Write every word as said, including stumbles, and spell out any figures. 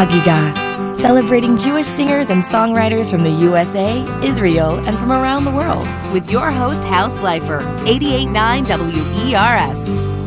Chagiga, celebrating Jewish singers and songwriters from the U S A, Israel, and from around the world. With your host, Hal Slifer, eighty-eight point nine W E R S.